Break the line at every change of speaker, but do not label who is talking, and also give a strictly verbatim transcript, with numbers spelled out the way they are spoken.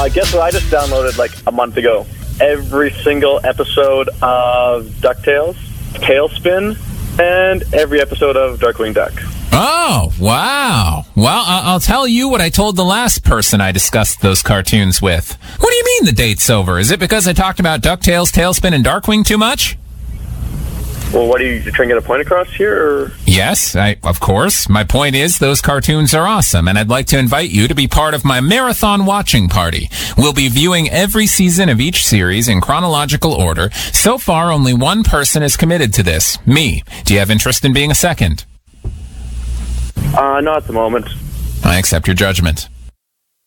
Uh, guess what I just downloaded like a month ago? Every single episode of DuckTales, Tailspin, and every episode of Darkwing Duck.
Oh, wow. Well, I- I'll tell you what I told the last person I discussed those cartoons with. What do you mean the date's over? Is it because I talked about DuckTales, Tailspin, and Darkwing too much?
Well, what are you, you trying to get a point across here? Or?
Yes, I, of course. My point is those cartoons are awesome, and I'd like to invite you to be part of my marathon watching party. We'll be viewing every season of each series in chronological order. So far, only one person is committed to this, me. Do you have interest in being a second?
Uh, not at the moment.
I accept your judgment.